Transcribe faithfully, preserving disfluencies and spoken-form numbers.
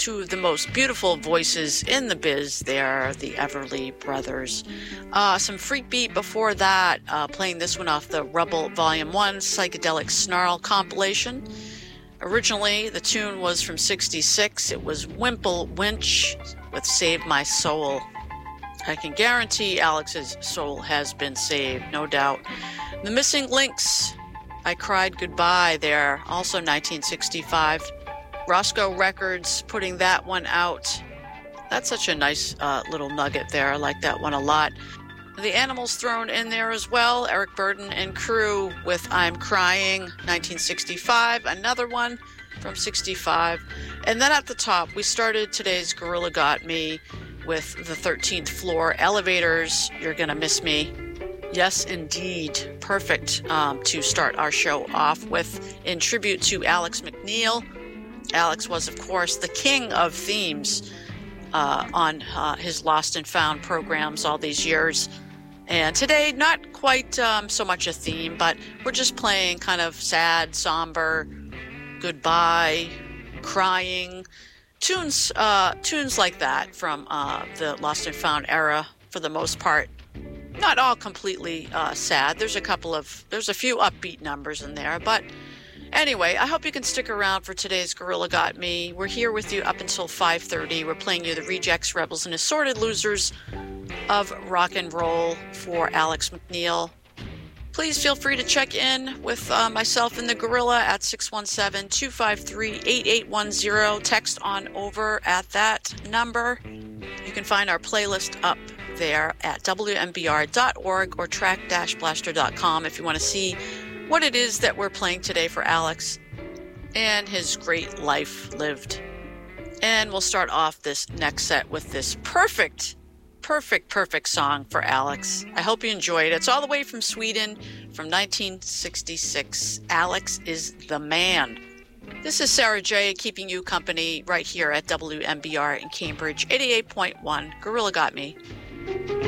two of the most beautiful voices in the biz there, the Everly Brothers. Uh, some freak beat before that, uh, playing this one off the Rubble Volume one Psychedelic Snarl compilation. Originally, the tune was from sixty-six. It was Wimple Winch with Save My Soul. I can guarantee Alex's soul has been saved, no doubt. The Missing Links, I Cried Goodbye there, also nineteen sixty-five. Roscoe Records putting that one out. That's such a nice uh, little nugget there. I like that one a lot. The Animals thrown in there as well. Eric Burdon and crew with I'm Crying, nineteen sixty-five. Another one from sixty-five. And then at the top, we started today's Gorilla Got Me with the thirteenth Floor Elevators, You're Gonna Miss Me. Yes, indeed. Perfect um, to start our show off with in tribute to Alex McNeil. Alex was, of course, the king of themes uh, on uh, his Lost and Found programs all these years. And today, not quite um, so much a theme, but we're just playing kind of sad, somber, goodbye, crying, tunes uh, tunes like that from uh, the Lost and Found era for the most part. Not all completely uh, sad. There's a couple of, there's a few upbeat numbers in there, but anyway, I hope you can stick around for today's Gorilla Got Me. We're here with you up until five thirty. We're playing you the Rejects, Rebels, and Assorted Losers of rock and roll for Alex McNeil. Please feel free to check in with uh, myself and the Gorilla at six one seven, two five three, eight eight one zero. Text on over at that number. You can find our playlist up there at W M B R dot org or track dash blaster dot com if you want to see what it is that we're playing today for Alex and his great life lived. And we'll start off this next set with this perfect, perfect, perfect song for Alex. I hope you enjoy it. It's all the way from Sweden from nineteen sixty-six. Alex is the man. This is Sarah J. keeping you company right here at W M B R in Cambridge, eighty-eight point one. Gorilla Got Me.